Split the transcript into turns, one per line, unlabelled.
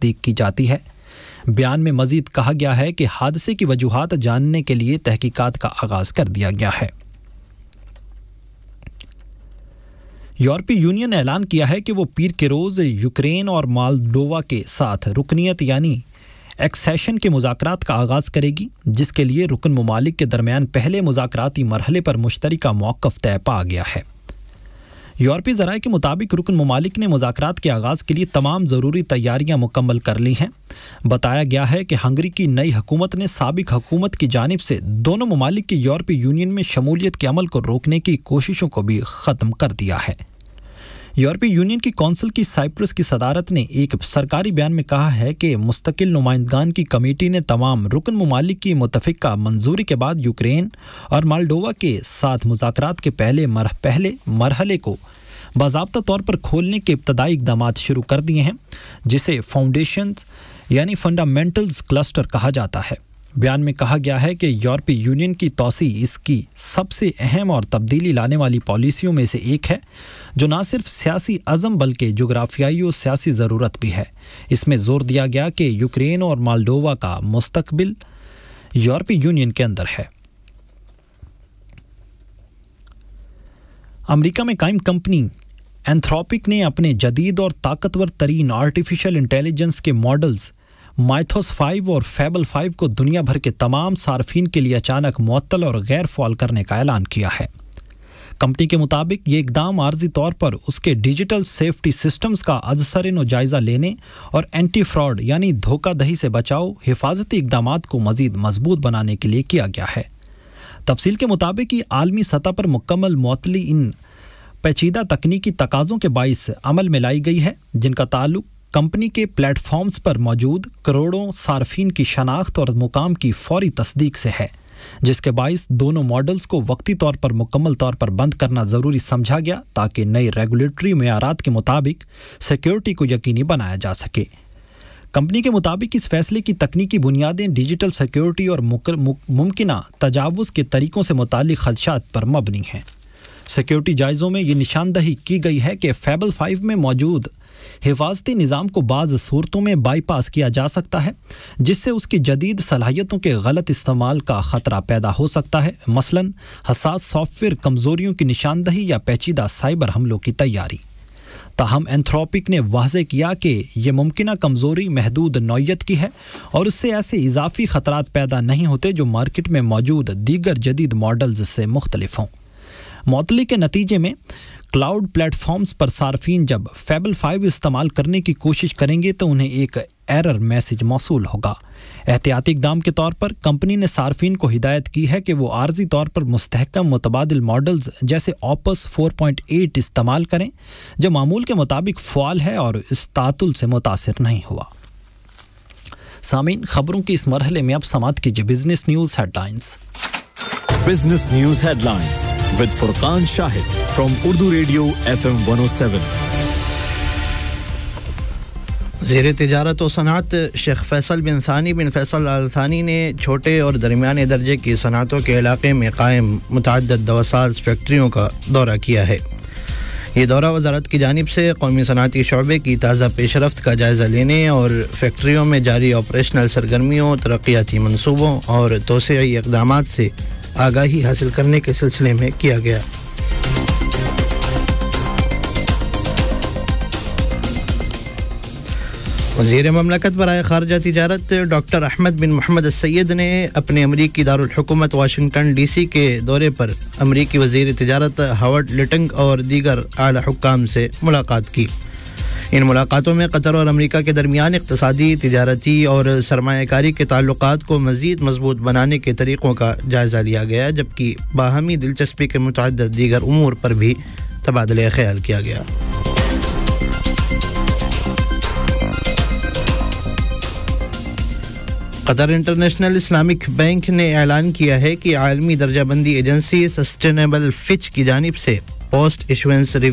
تصدیق کی جاتی ہے۔ بیان میں مزید کہا گیا ہے کہ حادثے کی وجوہات جاننے کے لیے تحقیقات کا آغاز کر دیا گیا ہے۔ یورپی یونین نے اعلان کیا ہے کہ وہ پیر کے روز یوکرین اور مالڈووا کے ساتھ رکنیت یعنی ایکسیشن کے مذاکرات کا آغاز کرے گی، جس کے لیے رکن ممالک کے درمیان پہلے مذاکراتی مرحلے پر مشترکہ موقف طے پا گیا ہے۔ یورپی ذرائع کے مطابق رکن ممالک نے مذاکرات کے آغاز کے لیے تمام ضروری تیاریاں مکمل کر لی ہیں۔ بتایا گیا ہے کہ ہنگری کی نئی حکومت نے سابق حکومت کی جانب سے دونوں ممالک کی یورپی یونین میں شمولیت کے عمل کو روکنے کی کوششوں کو بھی ختم کر دیا ہے۔ یورپی یونین کی کونسل کی سائپرس کی صدارت نے ایک سرکاری بیان میں کہا ہے کہ مستقل نمائندگان کی کمیٹی نے تمام رکن ممالک کی متفقہ منظوری کے بعد یوکرین اور مالڈووا کے ساتھ مذاکرات کے پہلے مرحلے کو باضابطہ طور پر کھولنے کے ابتدائی اقدامات شروع کر دیے ہیں، جسے فاؤنڈیشنز یعنی فنڈامنٹلز کلسٹر کہا جاتا ہے۔ بیان میں کہا گیا ہے کہ یورپی یونین کی توسیع اس کی سب سے اہم اور تبدیلی لانے والی پالیسیوں میں سے ایک ہے، جو نہ صرف سیاسی عزم بلکہ جغرافیائی و سیاسی ضرورت بھی ہے۔ اس میں زور دیا گیا کہ یوکرین اور مالڈووا کا مستقبل یورپی یونین کے اندر ہے۔ امریکہ میں قائم کمپنی اینتھروپک نے اپنے جدید اور طاقتور ترین آرٹیفیشل انٹیلیجنس کے ماڈلز مائتھوس 5 اور فیبل 5 کو دنیا بھر کے تمام صارفین کے لیے اچانک معطل اور غیر فعال کرنے کا اعلان کیا ہے۔ کمپنی کے مطابق یہ اقدام عارضی طور پر اس کے ڈیجیٹل سیفٹی سسٹمز کا ازسرِ نو جائزہ لینے اور اینٹی فراڈ یعنی دھوکہ دہی سے بچاؤ حفاظتی اقدامات کو مزید مضبوط بنانے کے لیے کیا گیا ہے۔ تفصیل کے مطابق یہ عالمی سطح پر مکمل معطلی ان پیچیدہ تکنیکی تقاضوں کے باعث عمل میں لائی گئی ہے، جن کا تعلق کمپنی کے پلیٹ فارمز پر موجود کروڑوں صارفین کی شناخت اور مقام کی فوری تصدیق سے ہے، جس کے باعث دونوں ماڈلز کو وقتی طور پر مکمل طور پر بند کرنا ضروری سمجھا گیا تاکہ نئی ریگولیٹری معیارات کے مطابق سیکیورٹی کو یقینی بنایا جا سکے۔ کمپنی کے مطابق اس فیصلے کی تکنیکی بنیادیں ڈیجیٹل سیکیورٹی اور ممکنہ تجاوز کے طریقوں سے متعلق خدشات پر مبنی ہیں۔ سیکیورٹی جائزوں میں یہ نشاندہی کی گئی ہے کہ فیبل 5 میں موجود حفاظتی نظام کو بعض صورتوں میں بائی پاس کیا جا سکتا ہے، جس سے اس کی جدید صلاحیتوں کے غلط استعمال کا خطرہ پیدا ہو سکتا ہے، مثلاً حساس سافٹ ویئر کمزوریوں کی نشاندہی یا پیچیدہ سائبر حملوں کی تیاری۔ تاہم اینتھروپک نے واضح کیا کہ یہ ممکنہ کمزوری محدود نوعیت کی ہے اور اس سے ایسے اضافی خطرات پیدا نہیں ہوتے جو مارکیٹ میں موجود دیگر جدید ماڈلز سے مختلف ہوں۔ معطلی کے نتیجے میں کلاؤڈ پلیٹ فارمز پر صارفین جب فیبل 5 استعمال کرنے کی کوشش کریں گے تو انہیں ایک ایرر میسج موصول ہوگا۔ احتیاطی اقدام کے طور پر کمپنی نے صارفین کو ہدایت کی ہے کہ وہ عارضی طور پر مستحکم متبادل ماڈلز جیسے آپس 4.8 استعمال کریں، جو معمول کے مطابق فعال ہے اور اس تعطل سے متاثر نہیں ہوا۔ سامعین، خبروں کے اس مرحلے میں اب سماعت کیجیے business news head lines.
Business News Headlines with Furqan Shahid from Urdu Radio FM 107.
وزیر تجارت و صنعت شیخ فیصل بن ثانی بن فیصل آل ثانی نے چھوٹے اور درمیانے درجے کی صنعتوں کے علاقے میں قائم متعدد دواساز فیکٹریوں کا دورہ کیا ہے۔ یہ دورہ وزارت کی جانب سے قومی صنعتی شعبے کی تازہ پیش رفت کا جائزہ لینے اور فیکٹریوں میں جاری آپریشنل سرگرمیوں، ترقیاتی منصوبوں اور توسیعی اقدامات سے آگاہی حاصل کرنے کے سلسلے میں کیا گیا۔ وزیر مملکت برائے خارجہ تجارت ڈاکٹر احمد بن محمد السید نے اپنے امریکی دارالحکومت واشنگٹن ڈی سی کے دورے پر امریکی وزیر تجارت ہاورڈ لٹنگ اور دیگر اعلیٰ حکام سے ملاقات کی۔ ان ملاقاتوں میں قطر اور امریکہ کے درمیان اقتصادی، تجارتی اور سرمایہ کاری کے تعلقات کو مزید مضبوط بنانے کے طریقوں کا جائزہ لیا گیا، جبکہ باہمی دلچسپی کے متعدد دیگر امور پر بھی تبادلہ خیال کیا گیا۔ قطر انٹرنیشنل اسلامک بینک نے اعلان کیا ہے کہ عالمی درجہ بندی ایجنسی سسٹینیبل فچ کی جانب سے پوسٹ ایشوئنس